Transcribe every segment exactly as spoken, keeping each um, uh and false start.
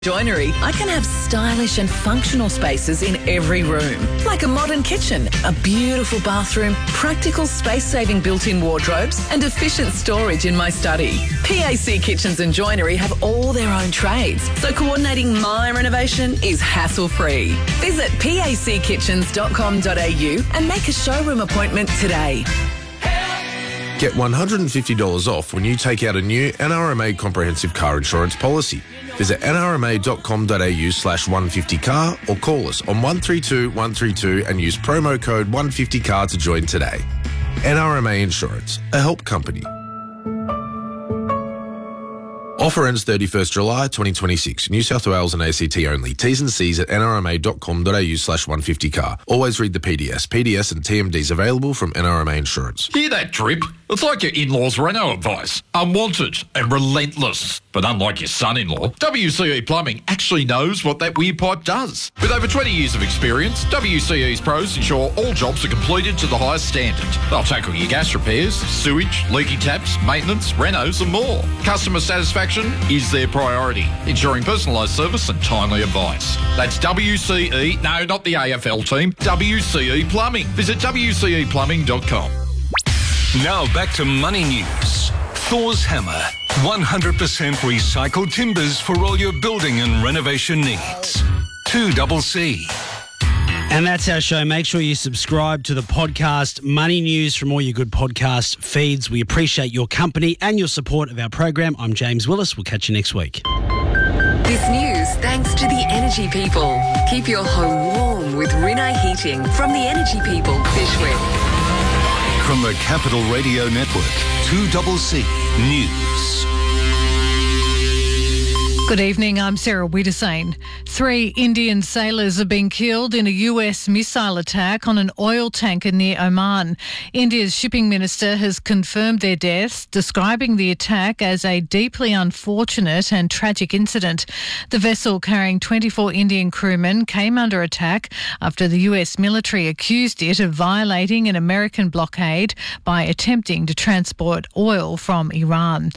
Joinery, I can have stylish and functional spaces in every room, like a modern kitchen, a beautiful bathroom, practical space-saving built-in wardrobes and efficient storage in my study. P A C Kitchens and Joinery have all their own trades, so coordinating my renovation is hassle-free. Visit p a c kitchens dot com dot a u and make a showroom appointment today. Get one hundred fifty dollars off when you take out a new N R M A comprehensive car insurance policy. Visit n r m a dot com dot a u slash one fifty car or call us on one three two one three two and use promo code one fifty car to join today. N R M A Insurance, a help company. Offer ends thirty-first July twenty twenty-six. New South Wales and A C T only. T's and C's at n r m a dot com dot a u slash one fifty car. Always read the P D S. P D S and T M Ds available from N R M A Insurance. Hear that drip? It's like your in-laws' reno advice. Unwanted and relentless. But unlike your son-in-law, W C E Plumbing actually knows what that weird pipe does. With over twenty years of experience, W C E's pros ensure all jobs are completed to the highest standard. They'll tackle your gas repairs, sewage, leaky taps, maintenance, renos and more. Customer satisfaction is their priority, ensuring personalised service and timely advice. That's W C E, no, not the A F L team, W C E Plumbing. Visit w c e plumbing dot com. Now back to Money News. Thor's Hammer. one hundred percent recycled timbers for all your building and renovation needs. two double C. And that's our show. Make sure you subscribe to the podcast Money News from all your good podcast feeds. We appreciate your company and your support of our program. I'm James Willis. We'll catch you next week. This news thanks to the Energy People. Keep your home warm with Rinnai Heating from the Energy People, Fishwick. From the Capital Radio Network, two double C News. Good evening, I'm Sarah Wiedersane. Three Indian sailors have been killed in a U S missile attack on an oil tanker near Oman. India's shipping minister has confirmed their deaths, describing the attack as a deeply unfortunate and tragic incident. The vessel carrying twenty-four Indian crewmen came under attack after the U S military accused it of violating an American blockade by attempting to transport oil from Iran.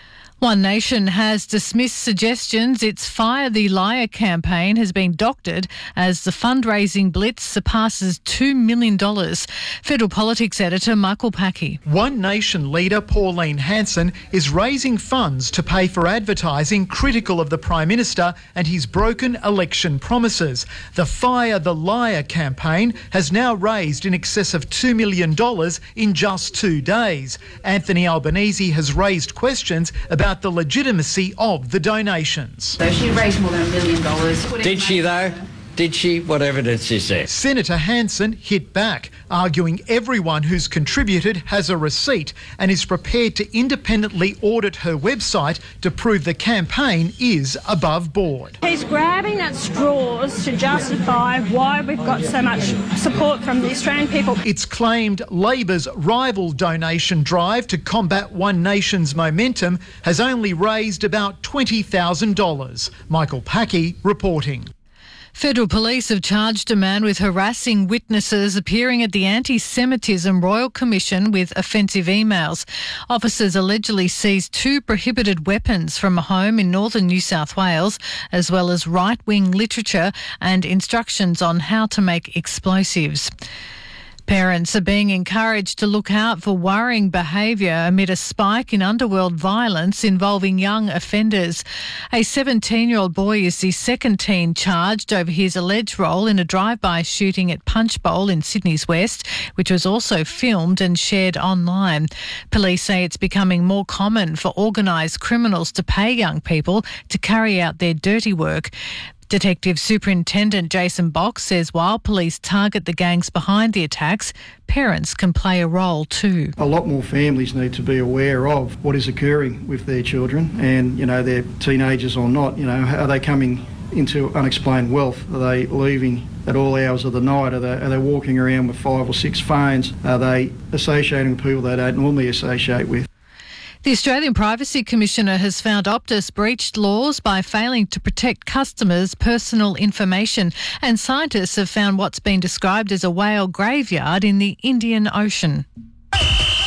One Nation has dismissed suggestions its Fire the Liar campaign has been doctored as the fundraising blitz surpasses two million dollars. Federal Politics editor Michael Packey. One Nation leader Pauline Hanson is raising funds to pay for advertising critical of the Prime Minister and his broken election promises. The Fire the Liar campaign has now raised in excess of two million dollars in just two days. Anthony Albanese has raised questions about the legitimacy of the donations. So she raised more than a million dollars. Did she though? Did she? What evidence is there? Senator Hanson hit back, arguing everyone who's contributed has a receipt and is prepared to independently audit her website to prove the campaign is above board. He's grabbing at straws to justify why we've got so much support from the Australian people. It's claimed Labor's rival donation drive to combat One Nation's momentum has only raised about twenty thousand dollars. Michael Packey reporting. Federal Police have charged a man with harassing witnesses appearing at the Anti-Semitism Royal Commission with offensive emails. Officers allegedly seized two prohibited weapons from a home in northern New South Wales, as well as right-wing literature and instructions on how to make explosives. Parents are being encouraged to look out for worrying behaviour amid a spike in underworld violence involving young offenders. A seventeen-year-old boy is the second teen charged over his alleged role in a drive-by shooting at Punch Bowl in Sydney's West, which was also filmed and shared online. Police say it's becoming more common for organised criminals to pay young people to carry out their dirty work. Detective Superintendent Jason Box says while police target the gangs behind the attacks, parents can play a role too. A lot more families need to be aware of what is occurring with their children and, you know, they're teenagers or not. You know, are they coming into unexplained wealth? Are they leaving at all hours of the night? Are they, are they walking around with five or six phones? Are they associating with people they don't normally associate with? The Australian Privacy Commissioner has found Optus breached laws by failing to protect customers' personal information, and scientists have found what's been described as a whale graveyard in the Indian Ocean.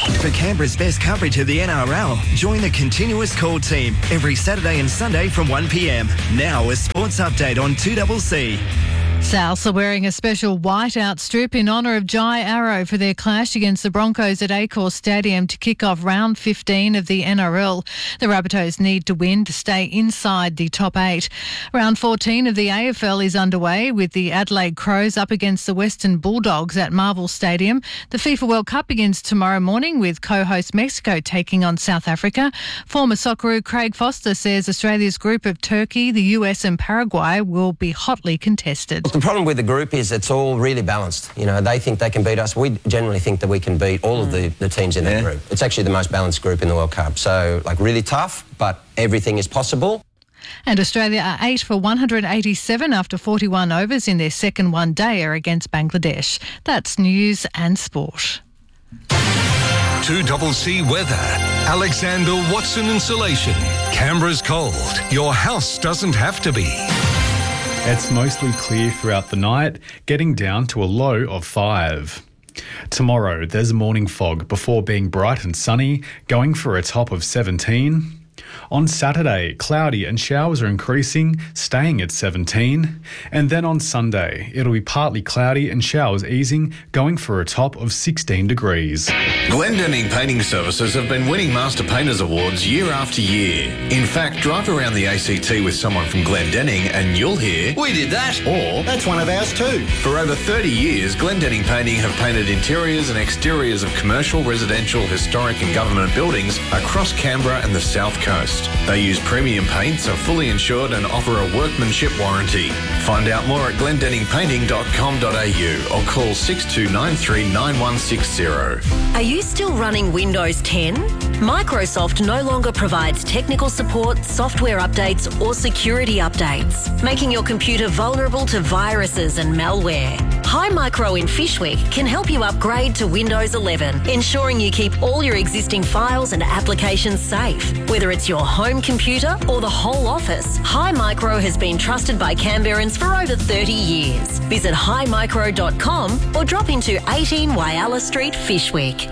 For Canberra's best coverage of the N R L, join the Continuous Call team every Saturday and Sunday from one p m. Now a sports update on two C C. Souths are wearing a special whiteout strip in honour of Jai Arrow for their clash against the Broncos at Accor Stadium to kick off round fifteen of the N R L. The Rabbitohs need to win to stay inside the top eight. Round fourteen of the A F L is underway with the Adelaide Crows up against the Western Bulldogs at Marvel Stadium. The FIFA World Cup begins tomorrow morning with co-host Mexico taking on South Africa. Former Socceroo Craig Foster says Australia's group of Turkey, the U S and Paraguay will be hotly contested. The problem with the group is it's all really balanced. You know, they think they can beat us. We generally think that we can beat all of the, the teams in Yeah. that group. It's actually the most balanced group in the World Cup. So, like, really tough, but everything is possible. And Australia are eight for one hundred eighty-seven after forty-one overs in their second one-dayer against Bangladesh. That's news and sport. two C C weather. Alexander Watson Insulation. Canberra's cold. Your house doesn't have to be. It's mostly clear throughout the night, getting down to a low of five. Tomorrow, there's morning fog before being bright and sunny, going for a top of seventeen. On Saturday, cloudy and showers are increasing, staying at seventeen. And then on Sunday, it'll be partly cloudy and showers easing, going for a top of sixteen degrees. Glendenning Painting Services have been winning Master Painters Awards year after year. In fact, drive around the A C T with someone from Glendenning and you'll hear, "We did that," or "That's one of ours too." For over thirty years, Glendenning Painting have painted interiors and exteriors of commercial, residential, historic and government buildings across Canberra and the South Coast. They use premium paints, are fully insured and offer a workmanship warranty. Find out more at glendenning painting dot com dot a u or call six two nine three nine one six zero. Are you still running Windows ten? Microsoft no longer provides technical support, software updates or security updates, making your computer vulnerable to viruses and malware. Hi Micro in Fishwick can help you upgrade to Windows eleven, ensuring you keep all your existing files and applications safe. Whether it's your home computer or the whole office, Hi Micro has been trusted by Canberrans for over thirty years. Visit hi micro dot com or drop into eighteen Wyalla Street, Fishwick.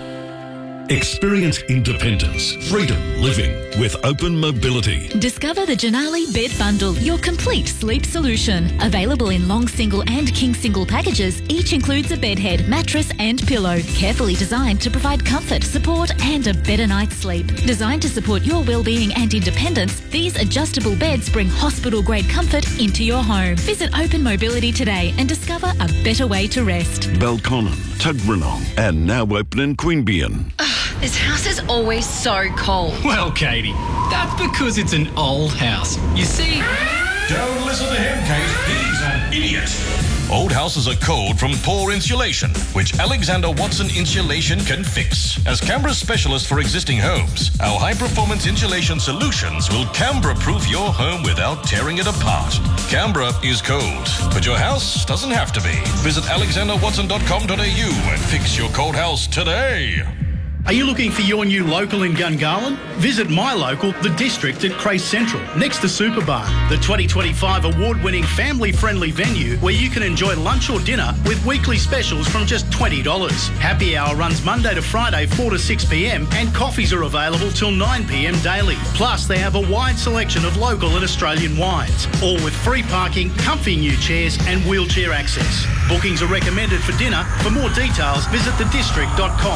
Experience independence, freedom living with Open Mobility. Discover the Janali Bed Bundle, your complete sleep solution. Available in long single and king single packages, each includes a bed head, mattress and pillow. Carefully designed to provide comfort, support and a better night's sleep. Designed to support your well-being and independence, these adjustable beds bring hospital-grade comfort into your home. Visit Open Mobility today and discover a better way to rest. Belconnen, Tuggeranong and now open in Queanbeyan. This house is always so cold. Well, Katie, that's because it's an old house. You see... Don't listen to him, Kate. He's an idiot. Old houses are cold from poor insulation, which Alexander Watson Insulation can fix. As Canberra's specialist for existing homes, our high-performance insulation solutions will Canberra-proof your home without tearing it apart. Canberra is cold, but your house doesn't have to be. Visit alexander watson dot com dot a u and fix your cold house today. Are you looking for your new local in Gungahlin? Visit my local, The District at Crace Central, next to Superbar, the twenty twenty-five award-winning family-friendly venue where you can enjoy lunch or dinner with weekly specials from just twenty dollars. Happy hour runs Monday to Friday, four to six p m, and coffees are available till nine p m daily. Plus, they have a wide selection of local and Australian wines, all with free parking, comfy new chairs and wheelchair access. Bookings are recommended for dinner. For more details, visit the district dot com.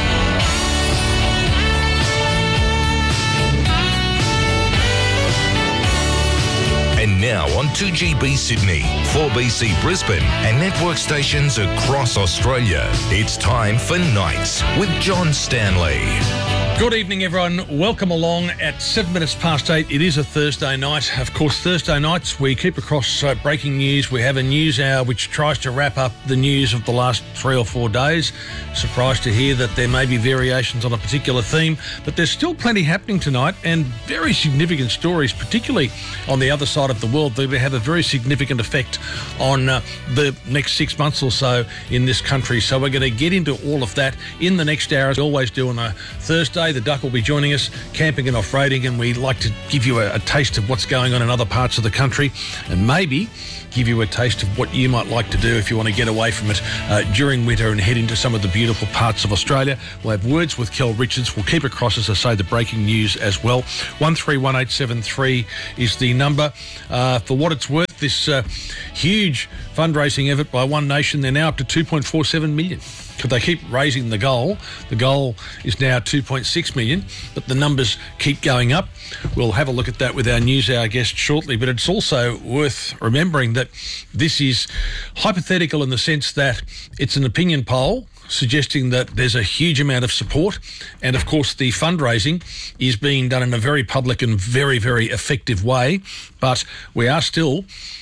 And now on two G B Sydney, four B C Brisbane and network stations across Australia. It's time for Nights with John Stanley. Good evening, everyone. Welcome along at seven minutes past eight. It is a Thursday night. Of course, Thursday nights we keep across uh, breaking news. We have a news hour which tries to wrap up the news of the last three or four days. Surprised to hear that there may be variations on a particular theme, but there's still plenty happening tonight and very significant stories, particularly on the other side of the world, that will have a very significant effect on uh, the next six months or so in this country. So we're going to get into all of that in the next hour, as we always do on a Thursday. Thursday. The Duck will be joining us, camping and off-roading, and we like to give you a, a taste of what's going on in other parts of the country and maybe give you a taste of what you might like to do if you want to get away from it uh, during winter and head into some of the beautiful parts of Australia. We'll have words with Kel Richards. We'll keep across, as I say, the breaking news as well. one three one eight seven three is the number. Uh, for what it's worth, this uh, huge fundraising effort by One Nation, they're now up to two point four seven million. Could they keep raising the goal? The goal is now two point six million, but the numbers keep going up. We'll have a look at that with our news hour guest shortly, but it's also worth remembering that this is hypothetical in the sense that it's an opinion poll suggesting that there's a huge amount of support, and of course the fundraising is being done in a very public and very, very effective way, but we are still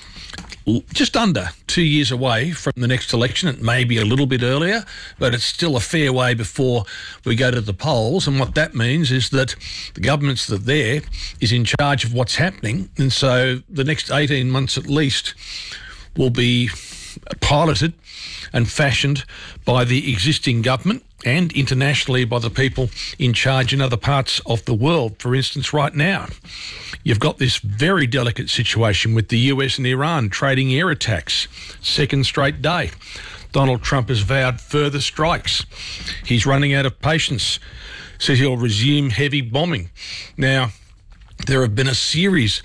just under two years away from the next election. It may be a little bit earlier, but it's still a fair way before we go to the polls. And what that means is that the government's that there is in charge of what's happening. And so the next eighteen months at least will be piloted and fashioned by the existing government and internationally by the people in charge in other parts of the world. For instance, right now, you've got this very delicate situation with the U S and Iran trading air attacks. Second straight day. Donald Trump has vowed further strikes. He's running out of patience. Says he'll resume heavy bombing. Now, there have been a series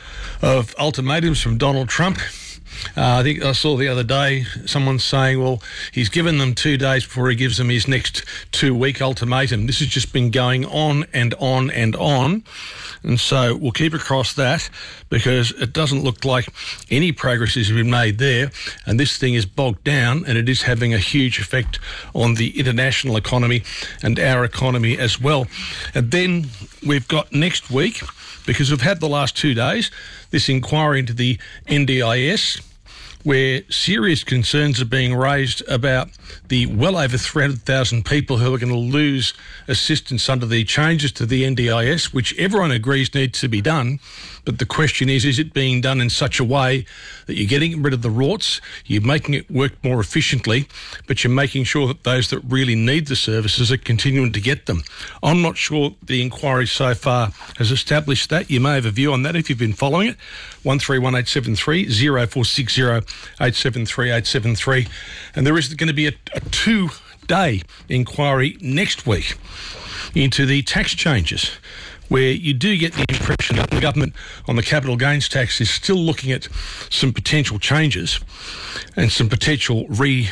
of ultimatums from Donald Trump. Uh, I think I saw the other day someone saying, well, he's given them two days before he gives them his next two-week ultimatum. This has just been going on and on and on. And so we'll keep across that because it doesn't look like any progress has been made there. And this thing is bogged down, and it is having a huge effect on the international economy and our economy as well. And then we've got next week, because we've had the last two days, this inquiry into the N D I S, where serious concerns are being raised about the well over three hundred thousand people who are going to lose assistance under the changes to the N D I S, which everyone agrees needs to be done. But the question is, is it being done in such a way that you're getting rid of the rorts, you're making it work more efficiently, but you're making sure that those that really need the services are continuing to get them? I'm not sure the inquiry so far has established that. You may have a view on that if you've been following it. one three one eight seven three, zero four six zero, eight seven three eight seven three. And there is going to be a, a two-day inquiry next week into the tax changes, where you do get the impression that the government on the capital gains tax is still looking at some potential changes and some potential re,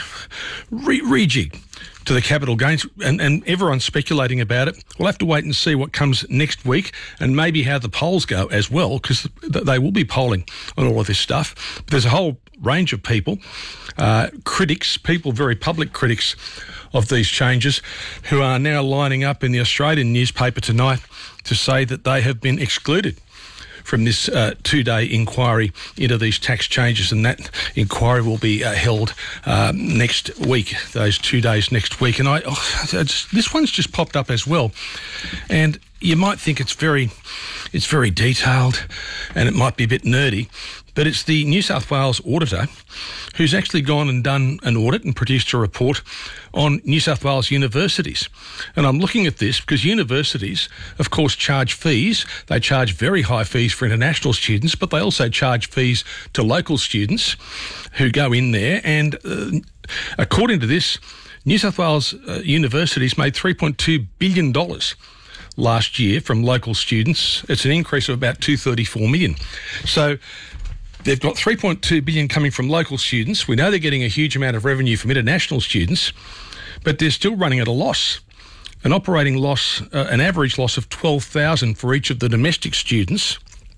re rejig to the capital gains, and, and everyone's speculating about it. We'll have to wait and see what comes next week and maybe how the polls go as well, because they will be polling on all of this stuff. But there's a whole range of people, uh, critics, people, very public critics of these changes, who are now lining up in the Australian newspaper tonight to say that they have been excluded from this uh, two-day inquiry into these tax changes, and that inquiry will be uh, held uh, next week, those two days next week. And I, oh, this one's just popped up as well, and you might think it's very, it's very detailed, and it might be a bit nerdy, but it's the New South Wales auditor who's actually gone and done an audit and produced a report on New South Wales universities. And I'm looking at this because universities, of course, charge fees. They charge very high fees for international students, but they also charge fees to local students who go in there. And uh, according to this, New South Wales uh, universities made three point two billion dollars last year from local students. It's an increase of about two hundred thirty-four million dollars. So they've got three point two billion dollars coming from local students. We know they're getting a huge amount of revenue from international students, but they're still running at a loss, an operating loss, uh, an average loss of twelve thousand dollars for each of the domestic students.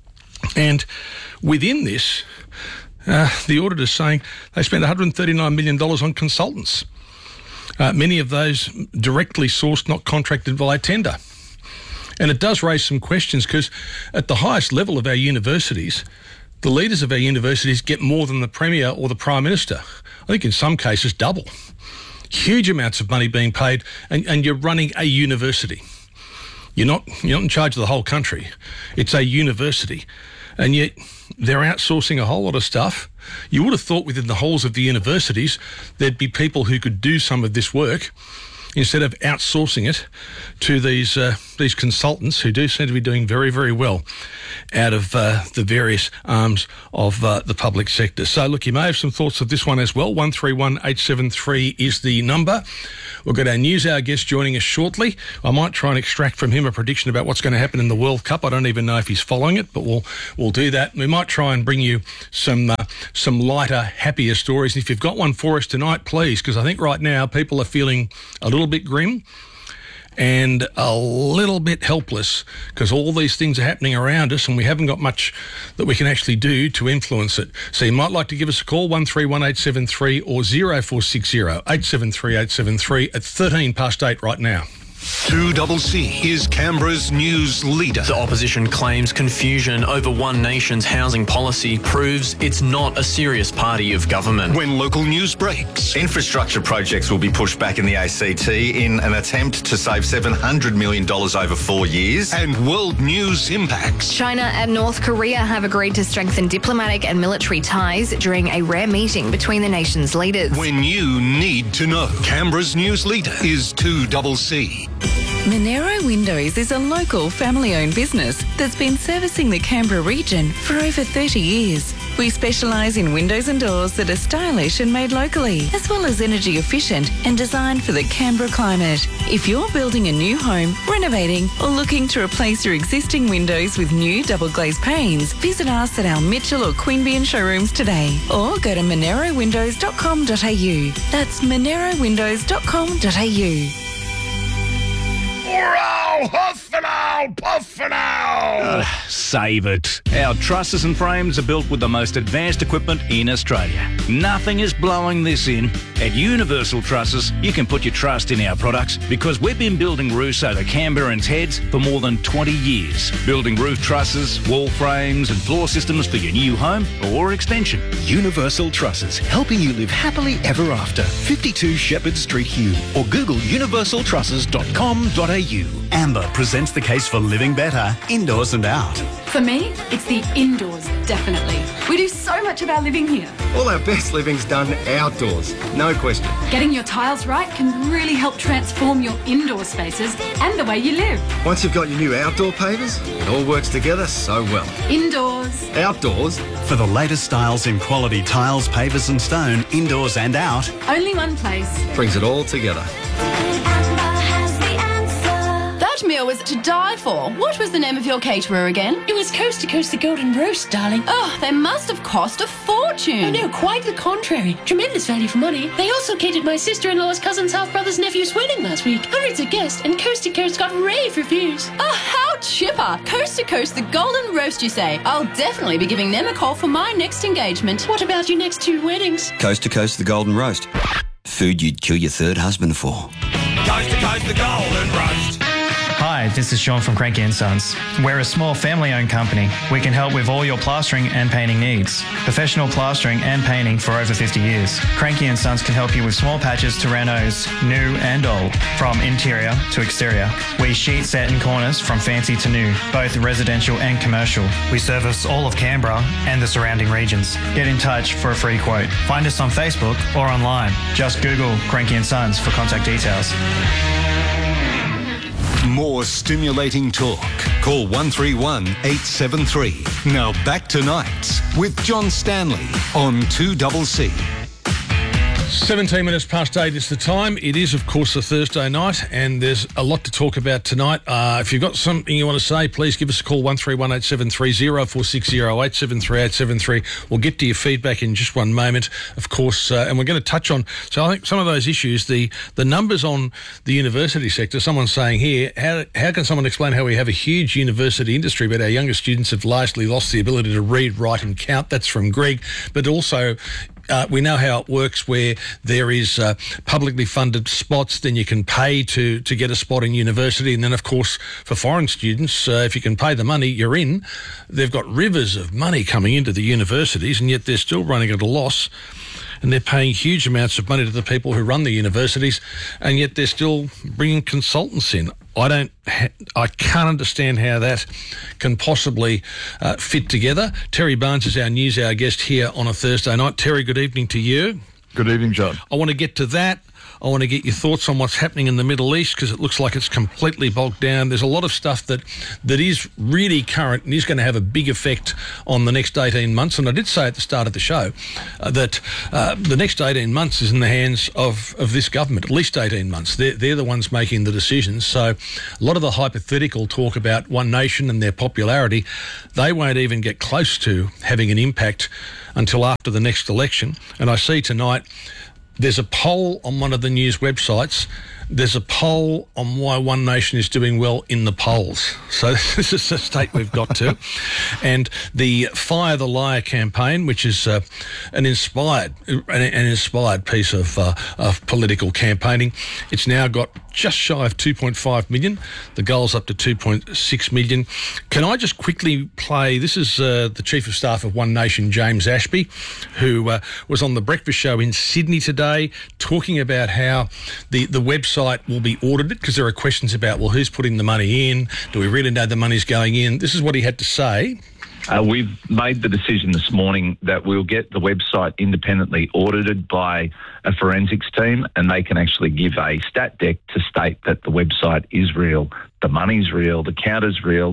And within this, uh, the auditor's saying they spent one hundred thirty-nine million dollars on consultants, uh, many of those directly sourced, not contracted via tender. And it does raise some questions because at the highest level of our universities, the leaders of our universities get more than the Premier or the Prime Minister. I think in some cases double. Huge amounts of money being paid, and, and you're running a university. You're not, you're not in charge of the whole country. It's a university. And yet they're outsourcing a whole lot of stuff. You would have thought within the halls of the universities there'd be people who could do some of this work instead of outsourcing it to these uh, these consultants who do seem to be doing very, very well out of uh, the various arms of uh, the public sector. So, look, you may have some thoughts of this one as well. one three one eight seven three is the number. We've got our news hour guest joining us shortly. I might try and extract from him a prediction about what's going to happen in the World Cup. I don't even know if he's following it, but we'll we'll do that. We might try and bring you some uh, some lighter, happier stories. And if you've got one for us tonight, please, because I think right now people are feeling a little bit grim and a little bit helpless because all these things are happening around us and we haven't got much that we can actually do to influence it. So you might like to give us a call, one three one eight seven three or zero four six zero eight seven three eight seven three at thirteen past eight right now. two C C is Canberra's news leader. The opposition claims confusion over One Nation's housing policy proves it's not a serious party of government. When local news breaks, infrastructure projects will be pushed back in the A C T in an attempt to save seven hundred million dollars over four years. And world news impacts. China and North Korea have agreed to strengthen diplomatic and military ties during a rare meeting between the nation's leaders. When you need to know, Canberra's news leader is two C C. Monero Windows is a local family-owned business that's been servicing the Canberra region for over thirty years. We specialise in windows and doors that are stylish and made locally, as well as energy efficient and designed for the Canberra climate. If you're building a new home, renovating or looking to replace your existing windows with new double glazed panes, visit us at our Mitchell or Queanbeyan showrooms today or go to monero windows dot com dot a u. That's monero windows dot com dot a u. Hurrah! Huff and owl! Puff and owl! Uh, save it. Our trusses and frames are built with the most advanced equipment in Australia. Nothing is blowing this in. At Universal Trusses, you can put your trust in our products because we've been building roofs over Canberrans' heads for more than twenty years. Building roof trusses, wall frames and floor systems for your new home or extension. Universal Trusses, helping you live happily ever after. fifty-two Shepherd Street, Hume, or Google universal trusses dot com dot a u. Amber presents the case for living better, indoors and out. For me, it's the indoors, definitely. We do so much of our living here. All our best living's done outdoors, no question. Getting your tiles right can really help transform your indoor spaces and the way you live. Once you've got your new outdoor pavers, it all works together so well. Indoors. Outdoors. For the latest styles in quality tiles, pavers and stone, indoors and out. Only one place. Brings it all together. That meal was to die for. What was the name of your caterer again? It was Coast to Coast the Golden Roast, darling. Oh, they must have cost a fortune. Oh, no, quite the contrary. Tremendous value for money. They also catered my sister-in-law's cousin's half-brother's nephew's wedding last week. Hundreds of guests, and Coast to Coast got rave reviews. Oh, how chipper. Coast to Coast the Golden Roast, you say? I'll definitely be giving them a call for my next engagement. What about your next two weddings? Coast to Coast the Golden Roast. Food you'd kill your third husband for. Coast to Coast the Golden Roast. Hi, this is Sean from Cranky and Sons. We're a small family-owned company. We can help with all your plastering and painting needs. Professional plastering and painting for over fifty years. Cranky and Sons can help you with small patches to renos, new and old, from interior to exterior. We sheet set in corners from fancy to new, both residential and commercial. We service all of Canberra and the surrounding regions. Get in touch for a free quote. Find us on Facebook or online. Just Google Cranky and Sons for contact details. More stimulating talk. Call one three one eight seven three. Now back to Nights with John Stanley on two C C. seventeen minutes past eight is the time. It is, of course, a Thursday night, and there's a lot to talk about tonight. Uh, if you've got something you want to say, please give us a call, one three one eight seven three, zero four six zero eight seven three eight seven three. We'll get to your feedback in just one moment, of course, uh, and we're going to touch on, so I think some of those issues, the, the numbers on the university sector. Someone's saying here, how, how can someone explain how we have a huge university industry, but our younger students have largely lost the ability to read, write and count? That's from Greg. But also, Uh, we know how it works where there is uh, publicly funded spots, then you can pay to, to get a spot in university. And then, of course, for foreign students, uh, if you can pay the money, you're in. They've got rivers of money coming into the universities, and yet they're still running at a loss. And they're paying huge amounts of money to the people who run the universities, and yet they're still bringing consultants in. I don't, ha- I can't understand how that can possibly uh, fit together. Terry Barnes is our news hour guest here on a Thursday night. Terry, good evening to you. Good evening, John. I want to get to that. I want to get your thoughts on what's happening in the Middle East, because it looks like it's completely bogged down. There's a lot of stuff that, that is really current and is going to have a big effect on the next eighteen months. And I did say at the start of the show uh, that uh, the next eighteen months is in the hands of, of this government, at least eighteen months. They're, they're the ones making the decisions. So a lot of the hypothetical talk about One Nation and their popularity, they won't even get close to having an impact until after the next election. And I see tonight there's a poll on one of the news websites. There's a poll on why One Nation is doing well in the polls. So this is the state we've got to. And the Fire the Liar campaign, which is uh, an inspired an, an inspired piece of, uh, of political campaigning, it's now got just shy of two point five million. The goal's up to two point six million. Can I just quickly play, this is uh, the Chief of Staff of One Nation, James Ashby, who uh, was on the breakfast show in Sydney today talking about how the, the website will be audited, because there are questions about, well, who's putting the money in? Do we really know the money's going in? This is what he had to say. Uh, we've made the decision this morning that we'll get the website independently audited by a forensics team, and they can actually give a stat deck to state that the website is real, the money's real, the count is real,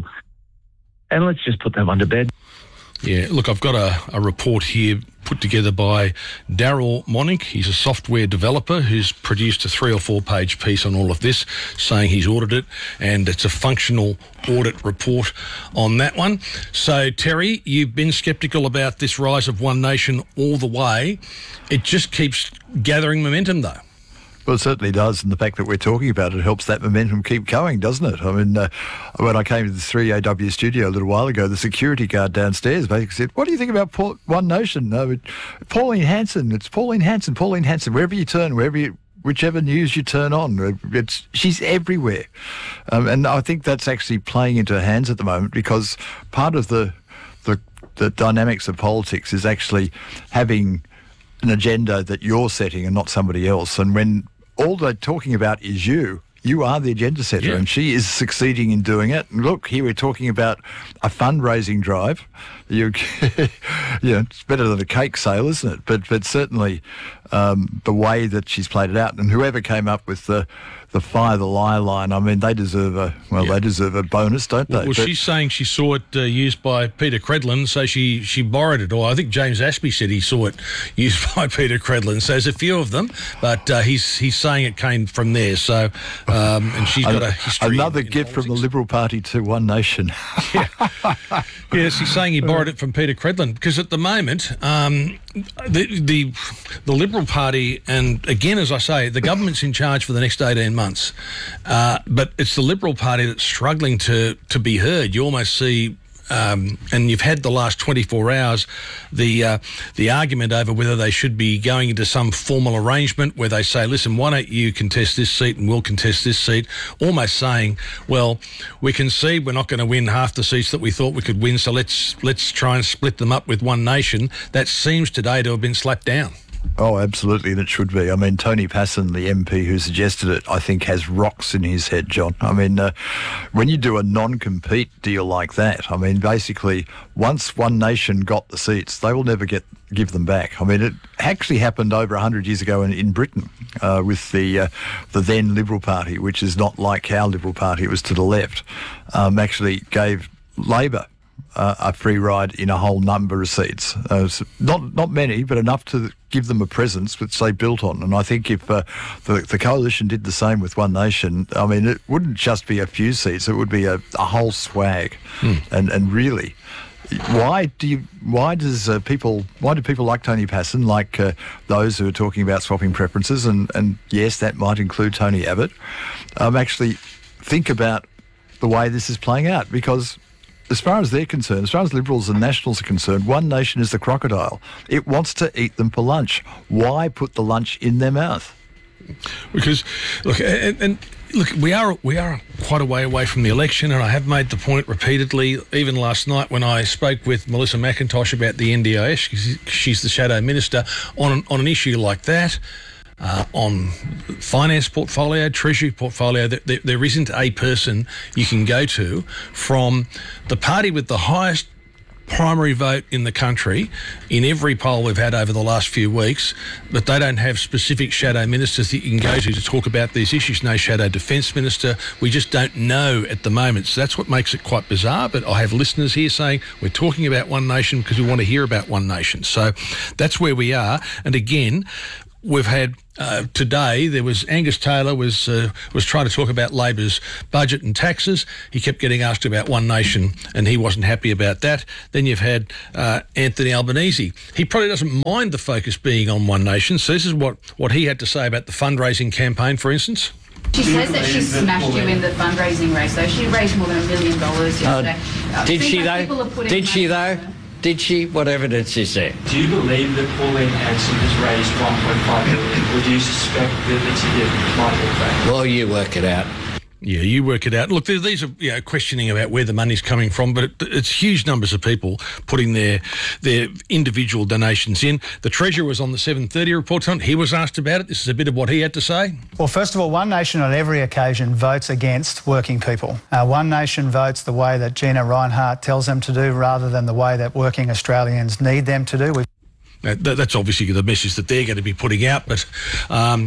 and let's just put that one to bed. Yeah, look, I've got a, a report here put together by Daryl Monick. He's a software developer who's produced a three or four page piece on all of this, saying he's audited it, and it's a functional audit report on that one. So, Terry, you've been sceptical about this rise of One Nation all the way. It just keeps gathering momentum, though. Well, it certainly does, and the fact that we're talking about it helps that momentum keep going, doesn't it? I mean, uh, when I came to the three A W studio a little while ago, the security guard downstairs basically said, "What do you think about Paul- One Nation?" No, Pauline Hanson, it's Pauline Hanson, Pauline Hanson, wherever you turn, wherever you... whichever news you turn on, it's she's everywhere. Um, and I think that's actually playing into her hands at the moment, because part of the, the the dynamics of politics is actually having an agenda that you're setting and not somebody else. And when all they're talking about is you, you are the agenda setter, yeah. And she is succeeding in doing it. And look, here we're talking about a fundraising drive. You, yeah, it's better than a cake sale, isn't it? But but certainly um, the way that she's played it out, and whoever came up with the the Fire the Liar line, I mean, they deserve a well, yeah. they deserve a bonus, don't they? Well, well she's saying she saw it uh, used by Peter Credlin, so she she borrowed it. Or I think James Ashby said he saw it used by Peter Credlin. So there's a few of them, but uh, he's he's saying it came from there. So um, and she's got a history. Another in, in gift politics. From the Liberal Party to One Nation. yeah. Yes, he's saying he borrowed it from Peter Credlin, because at the moment um, the the the Liberal Party, and again, as I say, the government's in charge for the next eighteen months, uh, but it's the Liberal Party that's struggling to to be heard. You almost see. Um, and you've had the last twenty-four hours, the uh, the argument over whether they should be going into some formal arrangement where they say, listen, why don't you contest this seat and we'll contest this seat, almost saying, well, we concede we're not going to win half the seats that we thought we could win, so let's let's try and split them up with One Nation. That seems today to have been slapped down. Oh, absolutely, and it should be. I mean, Tony Passon, the M P who suggested it, I think has rocks in his head, John. I mean, uh, when you do a non-compete deal like that, I mean, basically, once One Nation got the seats, they will never get give them back. I mean, it actually happened over one hundred years ago in, in Britain uh, with the uh, the then Liberal Party, which is not like our Liberal Party, it was to the left, um, actually gave Labor Uh, a free ride in a whole number of seats. Uh, not not many, but enough to give them a presence which they built on. And I think if uh, the, the coalition did the same with One Nation, I mean, it wouldn't just be a few seats; it would be a, a whole swag. Hmm. And and really, why do you? Why does uh, people? Why do people like Tony Passon, like uh, those who are talking about swapping preferences? And and yes, that might include Tony Abbott. Um, actually, think about the way this is playing out, because as far as they're concerned, as far as Liberals and Nationals are concerned, One Nation is the crocodile. It wants to eat them for lunch. Why put the lunch in their mouth? Because, look, and, and look, we are we are quite a way away from the election, and I have made the point repeatedly, even last night when I spoke with Melissa McIntosh about the N D I S, she's the shadow minister, on on an issue like that. Uh, on finance portfolio, treasury portfolio, there, there isn't a person you can go to from the party with the highest primary vote in the country in every poll we've had over the last few weeks, but they don't have specific shadow ministers that you can go to to talk about these issues. No shadow defence minister. We just don't know at the moment. So that's what makes it quite bizarre. But I have listeners here saying we're talking about One Nation because we want to hear about One Nation. So that's where we are. And again, we've had uh, today, there was Angus Taylor was uh, was trying to talk about Labor's budget and taxes. He kept getting asked about One Nation and he wasn't happy about that. Then you've had uh, Anthony Albanese. He probably doesn't mind the focus being on One Nation. So this is what, what he had to say about the fundraising campaign, for instance. She says that she smashed you in the fundraising race, though. She raised more than a million dollars yesterday. Uh, did she, though? Did she, though? Did she? What evidence is there? Do you believe that Pauline Hanson has raised one point five million, or do you suspect that she didn't, might be fact? Well, you work it out. Yeah, you work it out. Look, these are you know, questioning about where the money's coming from, but it, it's huge numbers of people putting their their individual donations in. The Treasurer was on the seven thirty report on. He was asked about it. This is a bit of what he had to say. Well, first of all, One Nation on every occasion votes against working people. Uh, One Nation votes the way that Gina Rinehart tells them to do rather than the way that working Australians need them to do. We've Now, that's obviously the message that they're going to be putting out, but... Um,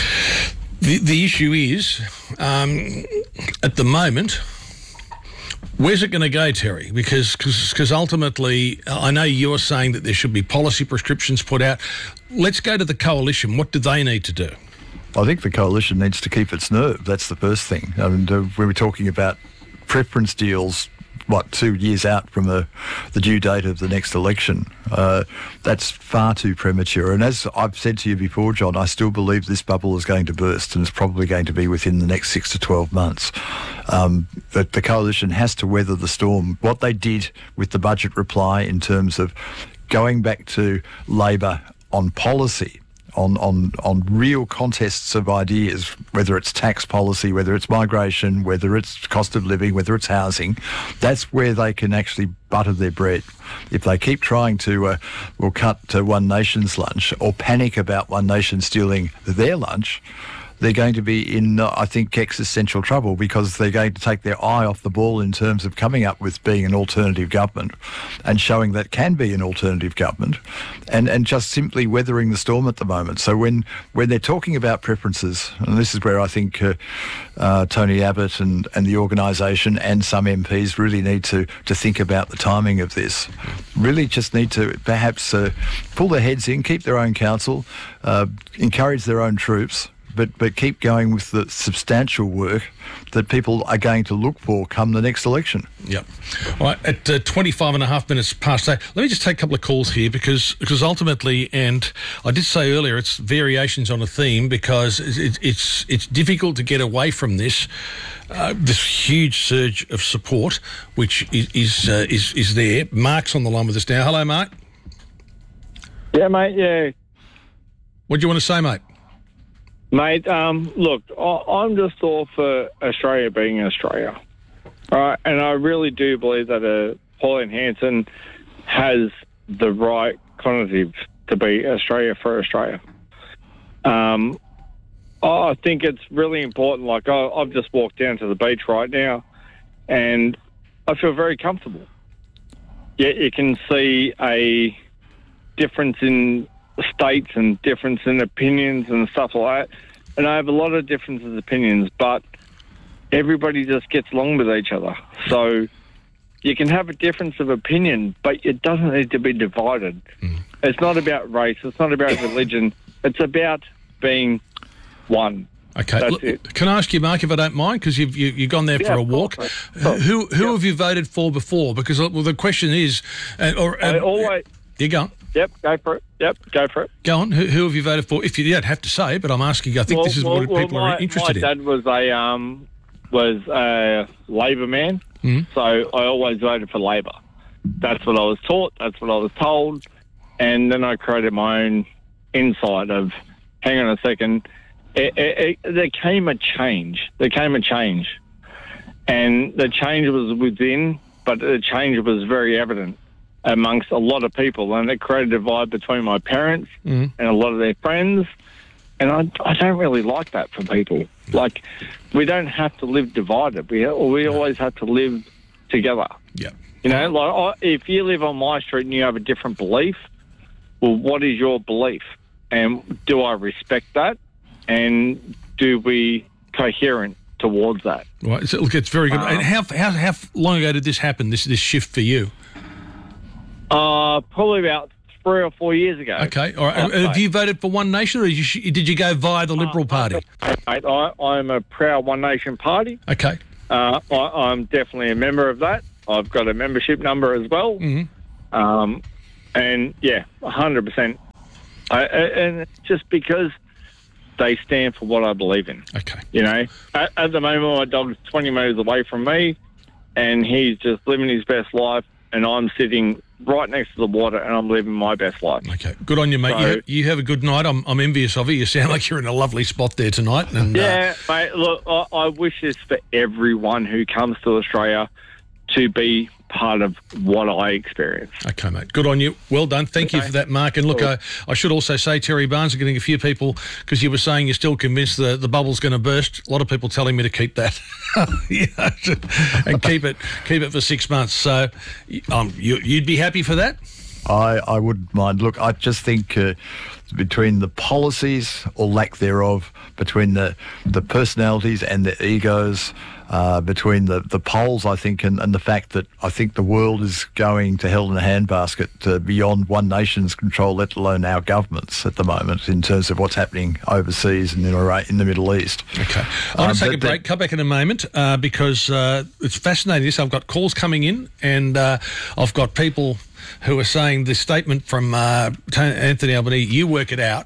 The, the issue is, um, at the moment, where's it going to go, Terry? Because cause, ultimately, I know you're saying that there should be policy prescriptions put out. Let's go to the coalition. What do they need to do? I think the coalition needs to keep its nerve. That's the first thing. I mean, uh, we were talking about preference deals, what, two years out from the, the due date of the next election. Uh, that's far too premature. And as I've said to you before, John, I still believe this bubble is going to burst, and it's probably going to be within the next six to twelve months. Um, but the coalition has to weather the storm. What they did with the budget reply in terms of going back to Labor on policy, on, on, on real contests of ideas, whether it's tax policy, whether it's migration, whether it's cost of living, whether it's housing, that's where they can actually butter their bread. If they keep trying to, uh, well, cut to One Nation's lunch or panic about One Nation stealing their lunch, they're going to be in, uh, I think, existential trouble, because they're going to take their eye off the ball in terms of coming up with being an alternative government and showing that can be an alternative government, and, and just simply weathering the storm at the moment. So when, when they're talking about preferences, and this is where I think uh, uh, Tony Abbott and, and the organisation and some M Ps really need to, to think about the timing of this. Really just need to perhaps uh, pull their heads in, keep their own counsel, uh, encourage their own troops, but but keep going with the substantial work that people are going to look for come the next election. Yep. All right, at uh, twenty-five and a half minutes past eight, let me just take a couple of calls here, because because ultimately, and I did say earlier, it's variations on a theme, because it, it's it's difficult to get away from this uh, this huge surge of support, which is is, uh, is is there. Mark's on the line with us now. Hello, Mark. Yeah, mate, yeah. What do you want to say, mate? Mate, um, look, I, I'm just all for Australia being Australia. All right, and I really do believe that uh, Pauline Hanson has the right connotative to be Australia for Australia. Um, I think it's really important. Like, I, I've just walked down to the beach right now, and I feel very comfortable. Yet you can see a difference in states and difference in opinions and stuff like that. And I have a lot of differences in opinions, but everybody just gets along with each other. So you can have a difference of opinion, but it doesn't need to be divided. Mm. It's not about race. It's not about religion. It's about being one. Okay. That's Look, it. Can I ask you, Mark, if I don't mind, because you've you, you've gone there Yeah, for a of walk. course, of course. Who who Yeah. have you voted for before? Because well, the question is, uh, or uh, I always. You go on. Yep, go for it. Yep, go for it. Go on. Who, who have you voted for? If you don't have to say, but I'm asking. I think well, this is well, what well, people my, are interested my in. dad was a um was a Labor man, Mhm. so I always voted for Labor. That's what I was taught. That's what I was told, and then I created my own insight of, hang on a second, it, it, it, there came a change. There came a change, and the change was within, but the change was very evident amongst a lot of people, and it created a divide between my parents Mhm. and a lot of their friends. And I, I don't really like that for people. Like, we don't have to live divided. We we always have to live together. Yeah. You know, like I, if you live on my street and you have a different belief, well, what is your belief? And do I respect that? And do we coherent towards that? Right. So, look, it's very good. Um, and how, how how long ago did this happen? This this shift for you? Uh, probably about three or four years ago. Okay. All right. Uh, have you voted for One Nation, or did you, did you go via the Liberal uh, Party? I, I, I'm a proud One Nation Party. Okay. Uh, I, I'm definitely a member of that. I've got a membership number as well. Mm-hmm. Um, and yeah, one hundred percent. I, and it's just because they stand for what I believe in. Okay. You know, at, at the moment, my dog's twenty metres away from me, and he's just living his best life, and I'm sitting right next to the water, and I'm living my best life. Okay, good on you, mate. So, you, have, you have a good night. I'm, I'm envious of you. You sound like you're in a lovely spot there tonight. And yeah, uh, mate. Look, I, I wish this for everyone who comes to Australia to be part of what I experience. Okay, mate. Good on you. Well done. Thank okay. you for that, Mark. And look, cool. I, I should also say, Terry Barnes, are getting a few people, because you were saying you're still convinced the, the bubble's going to burst. A lot of people telling me to keep that. yeah, and keep it keep it for six months. So um, you, you'd be happy for that? I, I wouldn't mind. Look, I just think uh, between the policies or lack thereof, between the, the personalities and the egos, uh, between the, the polls, I think, and, and the fact that I think the world is going to hell in a handbasket uh, beyond One Nation's control, let alone our governments at the moment, in terms of what's happening overseas and in, in the Middle East. Okay. I want to um, take a break, come back in a moment, uh, because uh, it's fascinating. This, I've got calls coming in, and uh, I've got people who are saying this statement from uh, Anthony Albanese, you work it out,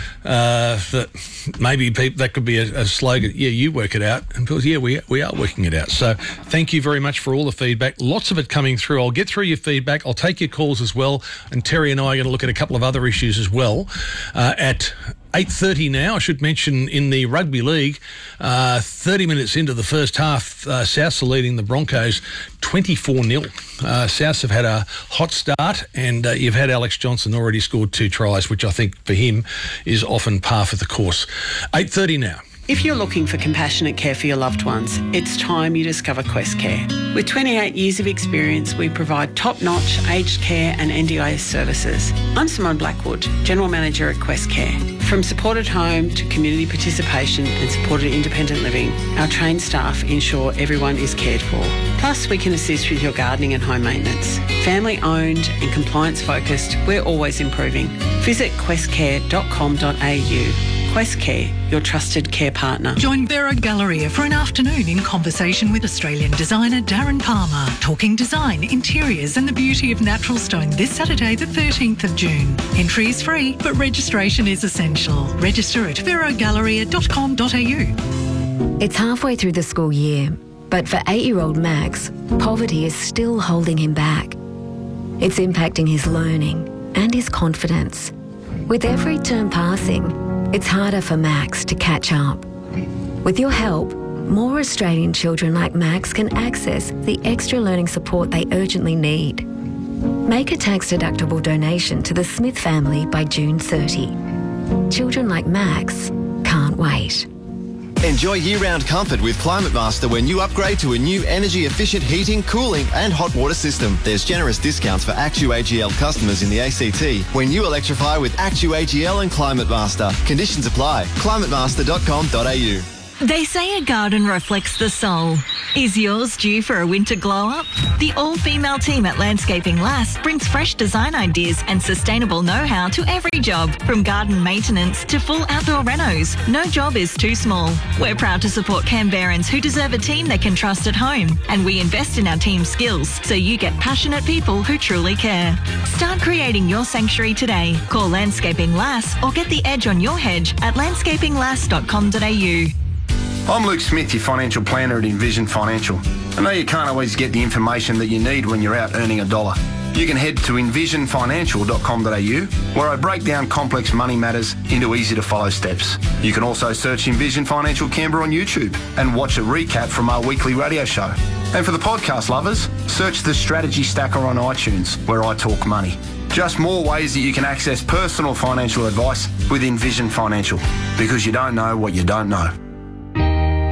uh, that maybe people, that could be a, a slogan, yeah, you work it out. And people, yeah, we, we are working it out. So thank you very much for all the feedback. Lots of it coming through. I'll get through your feedback. I'll take your calls as well. And Terry and I are going to look at a couple of other issues as well uh, at eight thirty now. I should mention in the Rugby League, uh, thirty minutes into the first half, uh, Souths are leading the Broncos twenty-four nil. Uh, Souths have had a hot start, and uh, you've had Alex Johnson already scored two tries, which I think for him is often par for the course. eight thirty now. If you're looking for compassionate care for your loved ones, it's time you discover Quest Care. With twenty-eight years of experience, we provide top-notch aged care and N D I S services. I'm Simone Blackwood, General Manager at Quest Care. From supported home to community participation and supported independent living, our trained staff ensure everyone is cared for. Plus, we can assist with your gardening and home maintenance. Family-owned and compliance-focused, we're always improving. Visit quest care dot com dot a u. Quest Care, your trusted care partner. Join Vera Galleria for an afternoon in conversation with Australian designer Darren Palmer, talking design, interiors and the beauty of natural stone this Saturday the thirteenth of June. Entry is free, but registration is essential. Register at vera galleria dot com dot a u. It's halfway through the school year, but for eight-year-old Max, poverty is still holding him back. It's impacting his learning and his confidence. With every term passing, it's harder for Max to catch up. With your help, more Australian children like Max can access the extra learning support they urgently need. Make a tax-deductible donation to the Smith family by June thirtieth. Children like Max can't wait. Enjoy year-round comfort with Climate Master when you upgrade to a new energy-efficient heating, cooling and hot water system. There's generous discounts for ActuAGL customers in the A C T when you electrify with ActuAGL and Climate Master. Conditions apply. climate master dot com dot a u. They say a garden reflects the soul. Is yours due for a winter glow-up? The all-female team at Landscaping Lass brings fresh design ideas and sustainable know-how to every job, from garden maintenance to full outdoor renos. No job is too small. We're proud to support Canberrans who deserve a team they can trust at home, and we invest in our team's skills so you get passionate people who truly care. Start creating your sanctuary today. Call Landscaping Lass or get the edge on your hedge at landscaping lass dot com dot a u. I'm Luke Smith, your financial planner at Envision Financial. I know you can't always get the information that you need when you're out earning a dollar. You can head to envision financial dot com dot a u, where I break down complex money matters into easy-to-follow steps. You can also search Envision Financial Canberra on YouTube and watch a recap from our weekly radio show. And for the podcast lovers, search the Strategy Stacker on iTunes, where I talk money. Just more ways that you can access personal financial advice with Envision Financial, because you don't know what you don't know.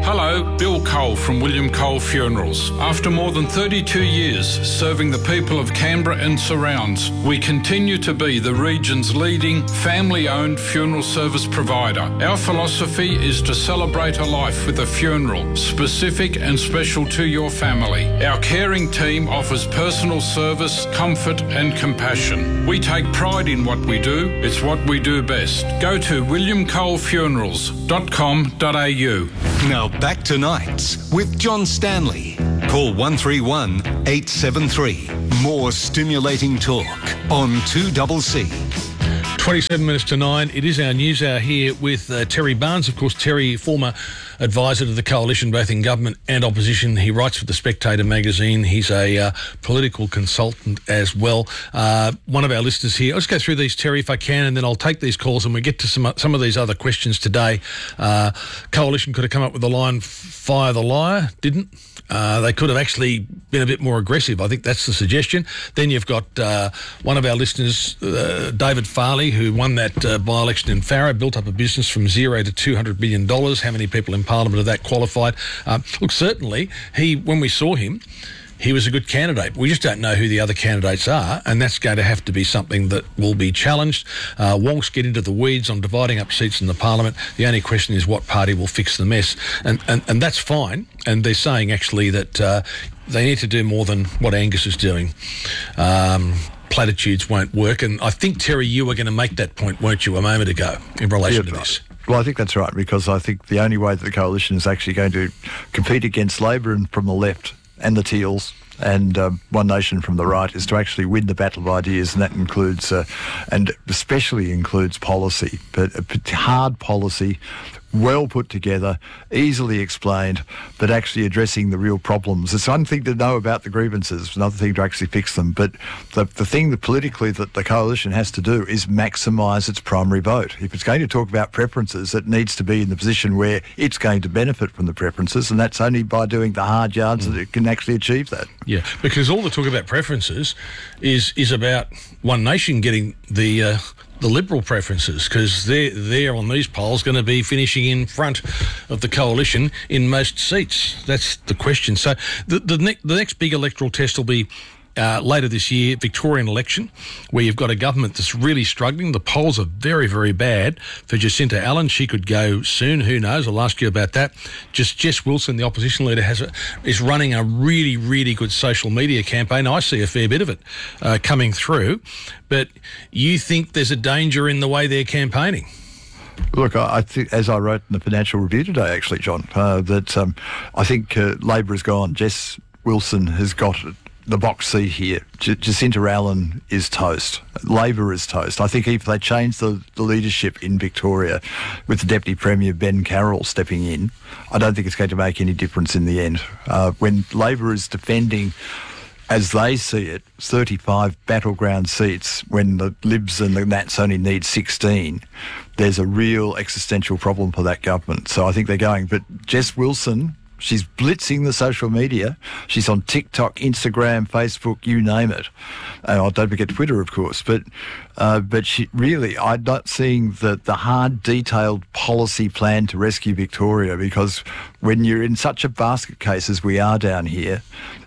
Hello, Bill Cole from William Cole Funerals. After more than thirty-two years serving the people of Canberra and surrounds, we continue to be the region's leading family-owned funeral service provider. Our philosophy is to celebrate a life with a funeral, specific and special to your family. Our caring team offers personal service, comfort and compassion. We take pride in what we do. It's what we do best. Go to william cole funerals dot com dot a u. Now back to Nights with John Stanley. Call one three one, eight seven three. More stimulating talk on two C C. twenty-seven minutes to nine. It is our news hour here with uh, Terry Barnes. Of course, Terry, former advisor to the Coalition, both in government and opposition. He writes for The Spectator magazine. He's a uh, political consultant as well. Uh, one of our listeners here. I'll just go through these, Terry, if I can, and then I'll take these calls and we get to some some of these other questions today. Uh, Coalition could have come up with the line, fire the liar, didn't. Uh, they could have actually been a bit more aggressive. I think that's the suggestion. Then you've got uh, one of our listeners, uh, David Farley, who won that uh, by-election in Farrer, built up a business from zero to two hundred million dollars. How many people in Parliament are that qualified? Um, look, certainly, he when we saw him, he was a good candidate. We just don't know who the other candidates are, and that's going to have to be something that will be challenged. Uh, Wonks get into the weeds on dividing up seats in the Parliament. The only question is what party will fix the mess, and and, and that's fine. And they're saying actually that uh, they need to do more than what Angus is doing. Um, platitudes won't work, and I think, Terry, you were going to make that point, weren't you, a moment ago in relation yeah, to this? Well, I think that's right, because I think the only way that the Coalition is actually going to compete against Labor and from the left and the Teals and um, One Nation from the right is to actually win the battle of ideas, and that includes, uh, and especially includes policy, but a hard policy, well put together, easily explained, but actually addressing the real problems. It's one thing to know about the grievances, another thing to actually fix them, but the, the thing that politically that the Coalition has to do is maximise its primary vote. If it's going to talk about preferences, it needs to be in the position where it's going to benefit from the preferences, and that's only by doing the hard yards mm. that it can actually achieve that. Yeah, because all the talk about preferences is is about One Nation getting the uh, the Liberal preferences, because they're, they're on these polls going to be finishing in front of the Coalition in most seats. That's the question. So the the, ne- the next big electoral test will be Uh, later this year, Victorian election, where you've got a government that's really struggling. The polls are very, very bad for Jacinta Allen. She could go soon. Who knows? I'll ask you about that. Just Jess Wilson, the opposition leader, has a, is running a really, really good social media campaign. I see a fair bit of it uh, coming through. But you think there's a danger in the way they're campaigning? Look, I, I think, as I wrote in the Financial Review today, actually, John, uh, that um, I think uh, Labor is gone. Jess Wilson has got the box seat here. J- Jacinta Allen is toast. Labor is toast. I think if they change the, the leadership in Victoria with the Deputy Premier Ben Carroll stepping in, I don't think it's going to make any difference in the end. Uh, when Labor is defending, as they see it, thirty-five battleground seats when the Libs and the Nats only need sixteen, there's a real existential problem for that government. So I think they're going. But Jess Wilson, she's blitzing the social media. She's on TikTok, Instagram, Facebook, you name it. And oh, don't forget Twitter, of course. But uh, but she really, I'm not seeing the, the hard, detailed policy plan to rescue Victoria, because when you're in such a basket case as we are down here,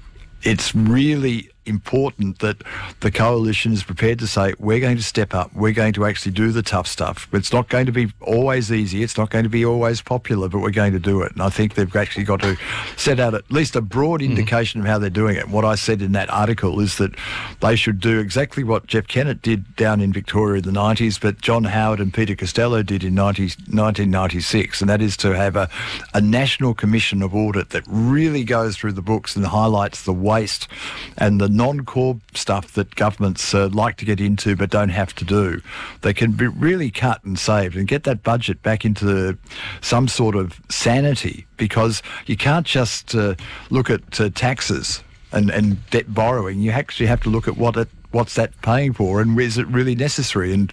it's really important that the Coalition is prepared to say, we're going to step up, we're going to actually do the tough stuff. It's not going to be always easy, it's not going to be always popular, but we're going to do it. And I think they've actually got to set out at least a broad indication mm-hmm. of how they're doing it. What I said in that article is that they should do exactly what Jeff Kennett did down in Victoria in the nineties, but John Howard and Peter Costello did in nineteen ninety-six, and that is to have a, a national commission of audit that really goes through the books and highlights the waste and the non-core stuff that governments uh, like to get into but don't have to do. They can be really cut and saved and get that budget back into some sort of sanity, because you can't just uh, look at uh, taxes and, and debt borrowing. You actually have to look at what it, what's that paying for, and is it really necessary? And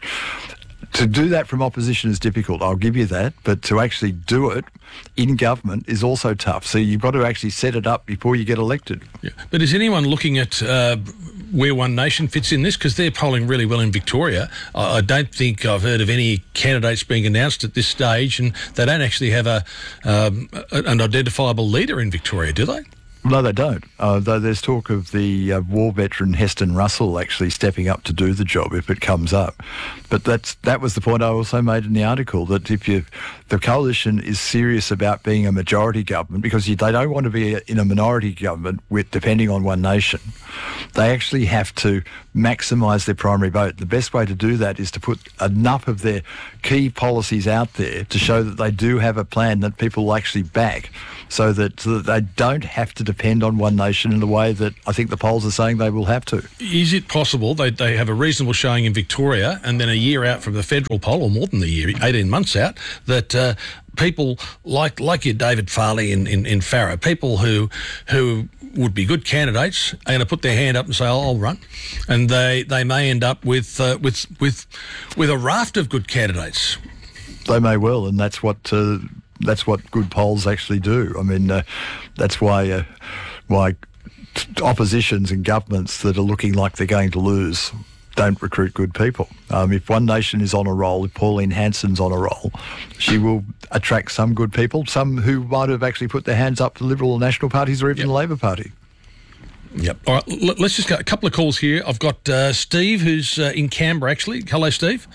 to do that from opposition is difficult, I'll give you that, but to actually do it in government is also tough. So you've got to actually set it up before you get elected. Yeah. But is anyone looking at uh, where One Nation fits in this? Because they're polling really well in Victoria. I, I don't think I've heard of any candidates being announced at this stage, and they don't actually have a um, an identifiable leader in Victoria, do they? No, they don't. Uh, though there's talk of the uh, war veteran Heston Russell actually stepping up to do the job if it comes up. But that's that was the point I also made in the article, that if you, the coalition is serious about being a majority government, because you, they don't want to be in a minority government with depending on One Nation. They actually have to maximise their primary vote. The best way to do that is to put enough of their key policies out there to show that they do have a plan that people will actually back, so that, so that they don't have to depend on One Nation in the way that I think the polls are saying they will have to. Is it possible they, they have a reasonable showing in Victoria, and then a year out from the federal poll, or more than a year, eighteen months out, that uh, people like like you, David Farley in, in, in Farrer, people who who would be good candidates are going to put their hand up and say, oh, I'll run, and they, they may end up with uh, with with with a raft of good candidates. They may well, and that's what uh, that's what good polls actually do. I mean, uh, that's why uh, why oppositions and governments that are looking like they're going to lose don't recruit good people. Um, if One Nation is on a roll, if Pauline Hanson's on a roll, she will attract some good people, some who might have actually put their hands up to Liberal or National parties or even Yep. the Labor Party. Yep. All right, l- let's just go a couple of calls here. I've got uh, Steve, who's uh, in Canberra, actually. Hello, Steve.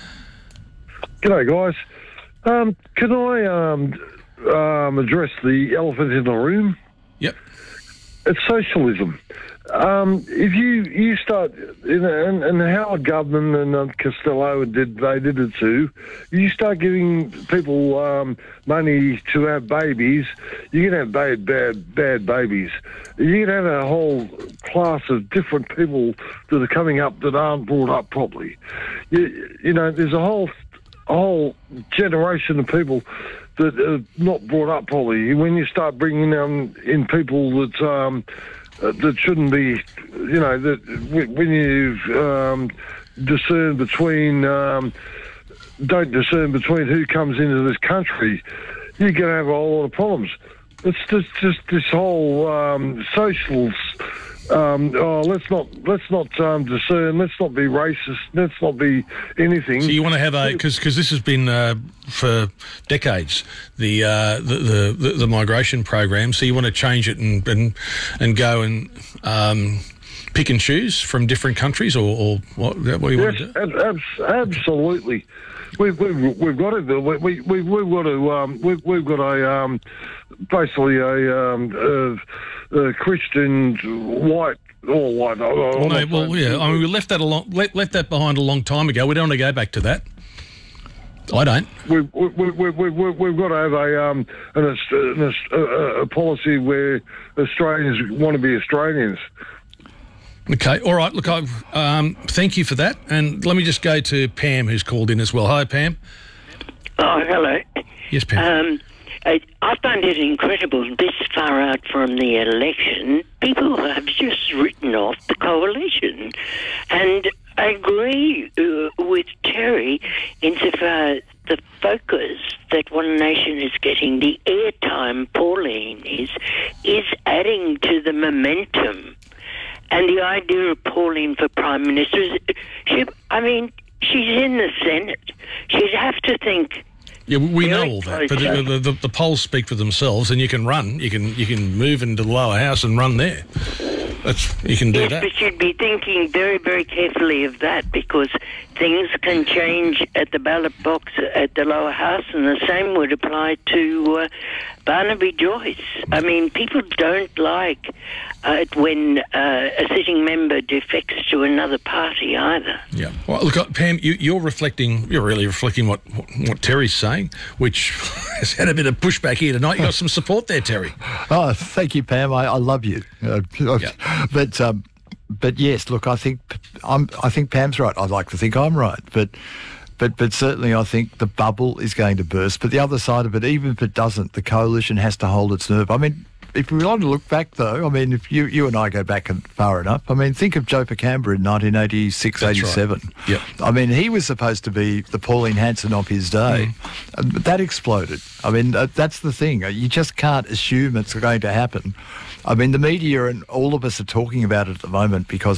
G'day, guys. Um, can I um, um, address the elephant in the room? Yep. It's socialism. Um, if you you start, and, and Howard Government and um, Costello did they did it too. You start giving people um, money to have babies, you're gonna have bad bad bad babies. You're gonna have a whole class of different people that are coming up that aren't brought up properly. You, you know, there's a whole a whole generation of people that are not brought up properly. When you start bringing um, in people that um, uh, that shouldn't be, you know, that when you um, discern between, um, don't discern between who comes into this country, you're going to have a whole lot of problems. It's just, just this whole um, social. Um, oh, let's not let's not um, discern. Let's not be racist. Let's not be anything. So you want to have a because because this has been uh, for decades the, uh, the the the migration program. So you want to change it and and, and go and um, pick and choose from different countries, or, or what? What do you yes, want to do? Ab- ab- absolutely. We've, we've, we've got to we, we, we've, we've got to um, we've, we've got a um, basically a, um, a, a Christian white or white. Well, no, well, yeah. I mean, we left that a long, left, left that behind a long time ago. We don't want to go back to that. I don't. We've, we, we, we, we, we've got to have a um, an, an, a, a policy where Australians want to be Australians. Okay, all right. Look, I um, thank you for that, and let me just go to Pam, who's called in as well. Hi, Pam. Oh, hello. Yes, Pam. Um, I, I find it incredible this far out from the election, people have just written off the coalition. And I agree uh, with Terry insofar as the focus that One Nation is getting, the airtime Pauline is, is adding to the momentum. And the idea of Pauline for Prime Minister, she, I mean, she's in the Senate. She'd have to think. Yeah, we know all that, but the, the, the, the polls speak for themselves, and you can run. You can you can move into the lower house and run there. That's you can do yes, that. But you'd be thinking very, very carefully of that, because things can change at the ballot box at the lower house, and the same would apply to uh, Barnaby Joyce. I mean, people don't like uh, it when uh, a sitting member defects to another party either. Yeah. Well, look, Pam, you, you're reflecting. You're really reflecting what what Terry's saying, which has had a bit of pushback here tonight. You got some support there, Terry. Oh, thank you, Pam. I, I love you. Uh, Yeah. But um, but yes, look, I think I'm. I think Pam's right. I'd like to think I'm right, but but but certainly I think the bubble is going to burst. But the other side of it, even if it doesn't, the coalition has to hold its nerve. I mean, if we want to look back, though, I mean, if you you and I go back far enough, I mean, think of Joe Picambra in nineteen eighty-six, eighty-seven. Right. Yep. I mean, he was supposed to be the Pauline Hanson of his day, mm. but that exploded. I mean, uh, that's the thing. You just can't assume it's going to happen. I mean, the media and all of us are talking about it at the moment because it's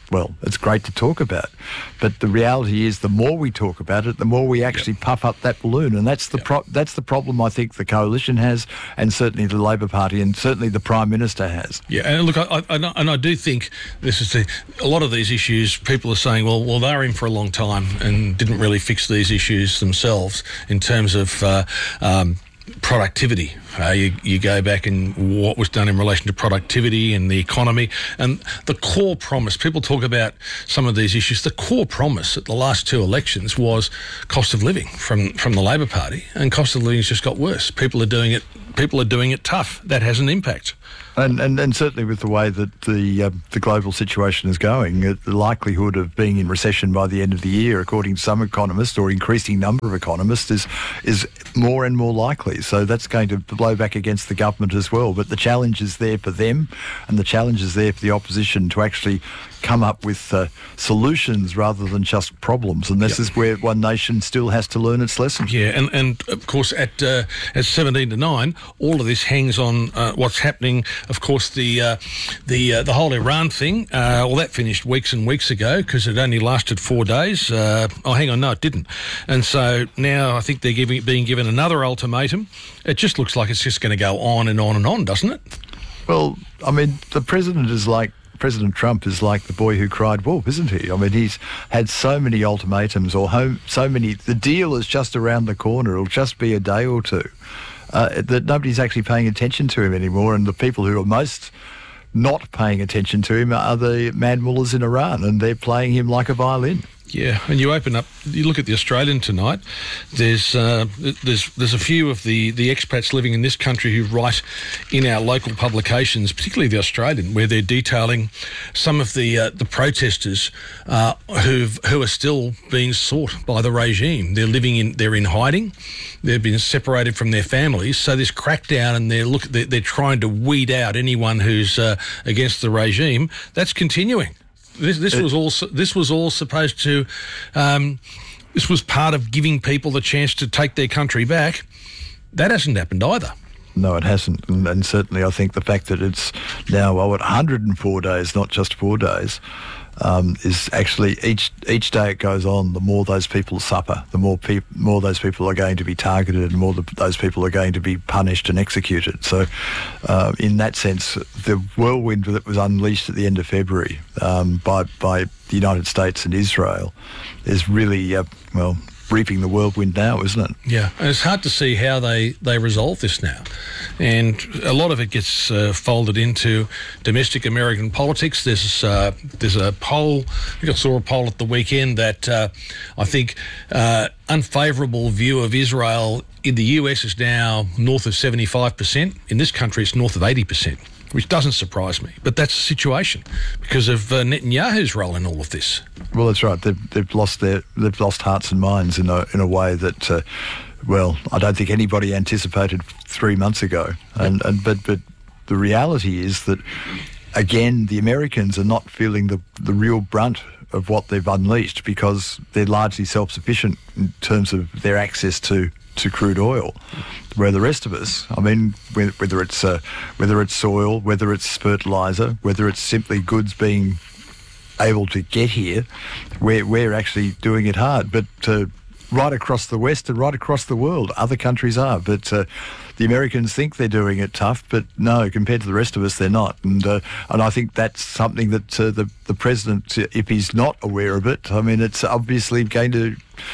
well, it's great to talk about. But the reality is the more we talk about it, the more we actually yep. puff up that balloon. And that's the yep. pro- that's the problem I think the Coalition has, and certainly the Labor Party, and certainly the Prime Minister has. Yeah, and look, I, I, and I do think this is the, a lot of these issues, people are saying, well, well, they were in for a long time and didn't really fix these issues themselves in terms of uh, um, productivity. Uh, you, you go back and what was done in relation to productivity and the economy, and the core promise, people talk about some of these issues, the core promise at the last two elections was cost of living from, from the Labor Party, and cost of living has just got worse. People are doing it, people are doing it tough. That has an impact. And, and and certainly with the way that the uh, the global situation is going, uh, the likelihood of being in recession by the end of the year, according to some economists, or increasing number of economists, is is more and more likely. So that's going to blow back against the government as well. But the challenge is there for them, and the challenge is there for the opposition to actually come up with uh, solutions rather than just problems. And this yep. is where One Nation still has to learn its lesson. Yeah, and, and of course at uh, at seventeen to nine, all of this hangs on uh, what's happening. Of course, the uh, the uh, the whole Iran thing, uh, well, that finished weeks and weeks ago because it only lasted four days. Uh, oh, hang on, no, it didn't. And so now I think they're giving being given another ultimatum. It just looks like it's just going to go on and on and on, doesn't it? Well, I mean, the president is like President Trump is like the boy who cried wolf, isn't he? I mean, he's had so many ultimatums, or home, so many. The deal is just around the corner. It'll just be a day or two. Uh, that nobody's actually paying attention to him anymore, and the people who are most not paying attention to him are the mad mullahs in Iran, and they're playing him like a violin. Yeah, and you open up, you look at the Australian tonight. There's uh, there's there's a few of the, the expats living in this country who write in our local publications, particularly the Australian, where they're detailing some of the uh, the protesters uh, who've who are still being sought by the regime. They're living in they're in hiding. They've been separated from their families. So this crackdown, and they're look they're, they're trying to weed out anyone who's uh, against the regime. That's continuing. This, this was all. This was all supposed to. Um, this was part of giving people the chance to take their country back. That hasn't happened either. No, it hasn't, and, and certainly I think the fact that it's now oh, at one hundred and four days, not just four days, um, is actually each each day it goes on, the more those people suffer, the more peop- more those people are going to be targeted, and more the, those people are going to be punished and executed. So, uh, in that sense, the whirlwind that was unleashed at the end of February um, by by the United States and Israel is really uh, well. reaping the whirlwind now, isn't it? Yeah, and it's hard to see how they, they resolve this now. And a lot of it gets uh, folded into domestic American politics. There's uh, there's a poll, I think I saw a poll at the weekend that uh, I think uh, unfavourable view of Israel in the U S is now north of seventy-five percent. In this country, it's north of eighty percent. Which doesn't surprise me, but that's the situation because of uh, Netanyahu's role in all of this. Well, that's right. They've, they've lost their they've lost hearts and minds in a in a way that, uh, well, I don't think anybody anticipated three months ago. And, and but but the reality is that again, the Americans are not feeling the the real brunt of what they've unleashed because they're largely self-sufficient in terms of their access to. to crude oil, where the rest of us, I mean, whether it's uh, whether it's soil, whether it's fertiliser, whether it's simply goods being able to get here, we're, we're actually doing it hard. But uh, right across the West and right across the world, other countries are. But uh, the Americans think they're doing it tough, but no, compared to the rest of us, they're not. And uh, and I think that's something that uh, the, the president, if he's not aware of it, I mean, it's obviously going to...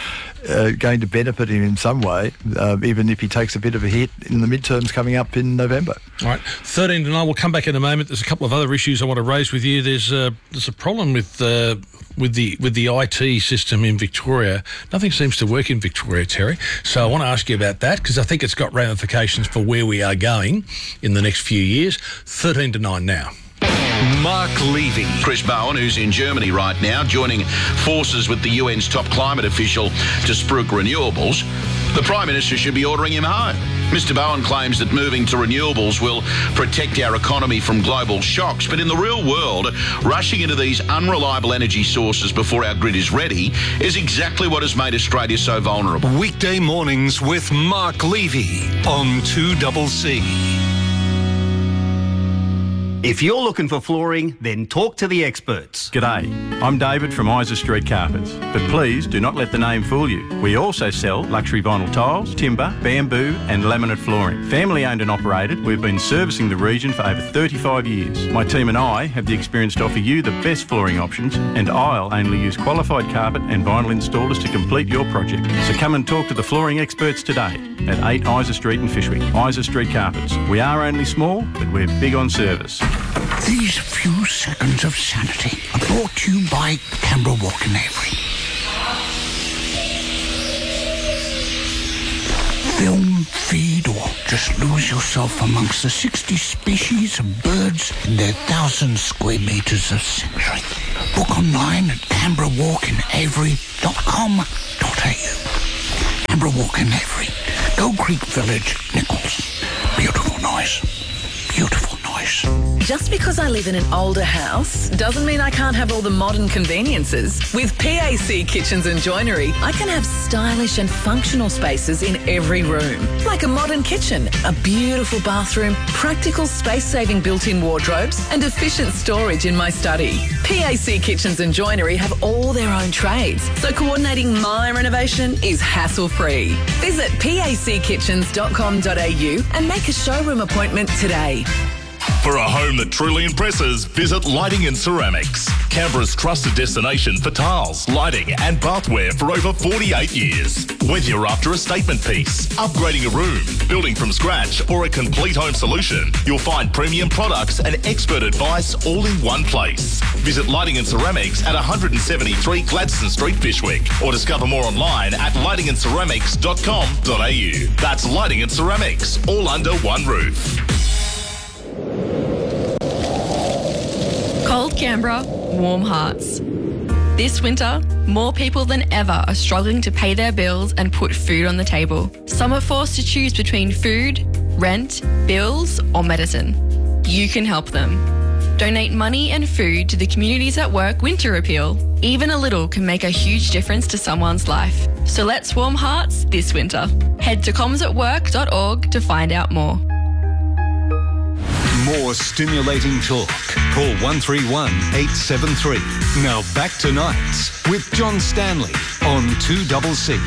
Uh, going to benefit him in some way, uh, even if he takes a bit of a hit in the midterms coming up in November. All right, thirteen to nine. We'll come back in a moment. There's a couple of other issues I want to raise with you. There's uh, there's a problem with uh, with the with the I T system in Victoria. Nothing seems to work in Victoria, Terry. So I want to ask you about that because I think it's got ramifications for where we are going in the next few years. thirteen to nine now. Mark Levy. Chris Bowen, who's in Germany right now, joining forces with the U N's top climate official to spruik renewables. The Prime Minister should be ordering him home. Mister Bowen claims that moving to renewables will protect our economy from global shocks, but in the real world, rushing into these unreliable energy sources before our grid is ready is exactly what has made Australia so vulnerable. Weekday mornings with Mark Levy on two C C. If you're looking for flooring, then talk to the experts. G'day, I'm David from Isa Street Carpets, but please do not let the name fool you. We also sell luxury vinyl tiles, timber, bamboo and laminate flooring. Family owned and operated, we've been servicing the region for over thirty-five years. My team and I have the experience to offer you the best flooring options, and I'll only use qualified carpet and vinyl installers to complete your project. So come and talk to the flooring experts today at eight Isa Street in Fishwick. Isa Street Carpets. We are only small, but we're big on service. These few seconds of sanity are brought to you by Canberra Walk and Avery. Film, feed, or just lose yourself amongst the sixty species of birds in their thousand square metres of sanctuary. Book online at canberra walk and avery dot com dot a u. Canberra Walk and Avery, Gold Creek Village, Nichols. Beautiful noise. Beautiful noise. Just because I live in an older house doesn't mean I can't have all the modern conveniences. With P A C Kitchens and Joinery, I can have stylish and functional spaces in every room. Like a modern kitchen, a beautiful bathroom, practical space-saving built-in wardrobes and efficient storage in my study. P A C Kitchens and Joinery have all their own trades, so coordinating my renovation is hassle-free. Visit p a c kitchens dot com dot a u and make a showroom appointment today. For a home that truly impresses, visit Lighting and Ceramics. Canberra's trusted destination for tiles, lighting and bathware for over forty-eight years. Whether you're after a statement piece, upgrading a room, building from scratch or a complete home solution, you'll find premium products and expert advice all in one place. Visit Lighting and Ceramics at one seventy-three Gladstone Street, Fishwick, or discover more online at lighting and ceramics dot com dot a u. That's Lighting and Ceramics, all under one roof. Cold Canberra, warm hearts. This winter, more people than ever are struggling to pay their bills and put food on the table. Some are forced to choose between food, rent, bills, or medicine. You can help them. Donate money and food to the Communities at Work Winter Appeal. Even a little can make a huge difference to someone's life. So let's warm hearts this winter. Head to comms at work dot org to find out more. More stimulating talk. Call one three one, eight seven three. Now back to Nights with John Stanley on two C C.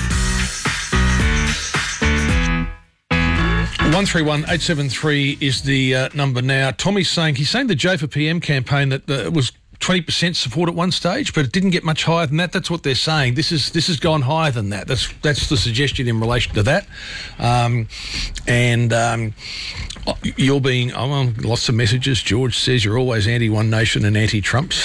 one three one, eight seven three is the uh, number now. Tommy's saying, he's saying the J for P M campaign that uh, was twenty percent support at one stage, but it didn't get much higher than that. That's what they're saying. This is this has gone higher than that. That's that's the suggestion in relation to that. Um, and um, you're being, oh, well, lots of messages. George says you're always anti-One Nation and anti-Trumps.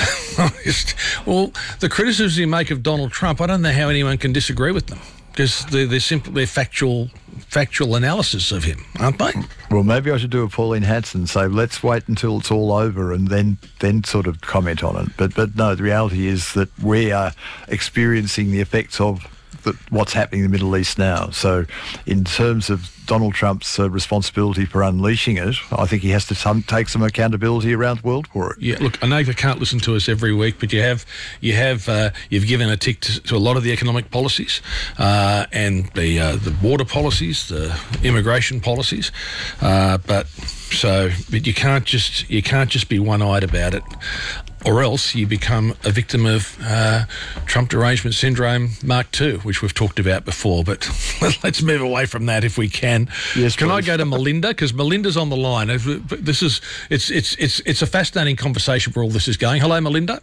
Well, the criticisms you make of Donald Trump, I don't know how anyone can disagree with them, because they're, they're simply they're factual factual analysis of him, aren't they? Well, maybe I should do a Pauline Hanson and say, let's wait until it's all over and then then sort of comment on it. But but no, the reality is that we are experiencing the effects of the, what's happening in the Middle East now. So in terms of Donald Trump's uh, responsibility for unleashing it, I think he has to some, take some accountability around the world for it. Yeah, look, I know you can't listen to us every week, but you have, you have, uh, you've given a tick to, to a lot of the economic policies uh, and the uh, the border policies, the immigration policies. Uh, but so, but you can't just you can't just be one-eyed about it, or else you become a victim of uh, Trump derangement syndrome Mark two, which we've talked about before. But let's move away from that if we can. Yes, can please. I go to Melinda? Because Melinda's on the line. This is it's it's it's it's a fascinating conversation where all this is going. Hello, Melinda.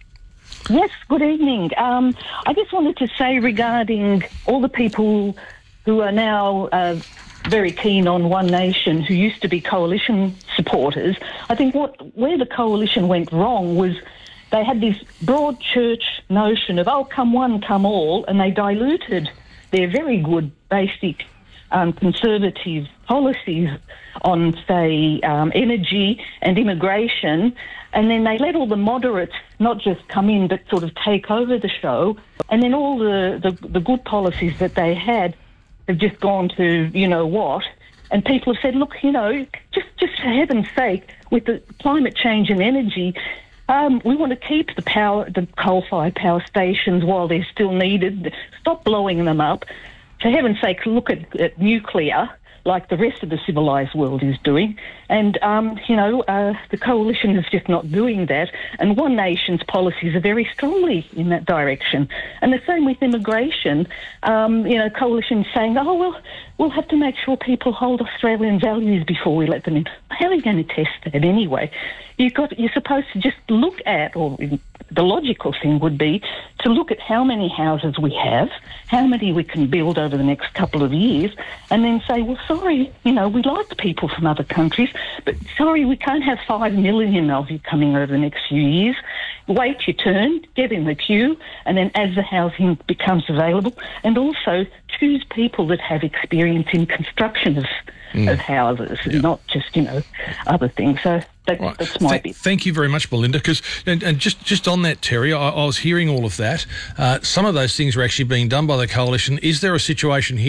Yes, good evening. Um, I just wanted to say regarding all the people who are now uh, very keen on One Nation, who used to be coalition supporters, I think what where the coalition went wrong was they had this broad church notion of, oh, come one, come all, and they diluted their very good basic um, conservative policies on, say, um, energy and immigration, and then they let all the moderates not just come in but sort of take over the show, and then all the, the, the good policies that they had have just gone to you know what, and people have said, look, you know, just, just for heaven's sake, with the climate change and energy, um, we want to keep the power, the coal-fired power stations while they're still needed, stop blowing them up. For heaven's sake, look at, at nuclear. like the rest of the civilised world is doing. And, um, you know, uh, the coalition is just not doing that. And One Nation's policies are very strongly in that direction. And the same with immigration. Um, you know, coalition saying, oh, well, we'll have to make sure people hold Australian values before we let them in. How are you going to test that anyway? You've got, you're supposed to just look at, or the logical thing would be to look at how many houses we have, how many we can build over the next couple of years, and then say, well, sorry, you know, we like people from other countries, but sorry, we can't have five million of you coming over the next few years. Wait your turn, get in the queue, and then as the housing becomes available, and also choose people that have experience in construction of, mm. of houses, yeah. not just, you know, other things. So that, right. that's my Th- bit. Thank you very much, Belinda, because, and, and just, just on that, Terry, I, I was hearing all of that. Uh, some of those things were actually being done by the coalition. Is there a situation here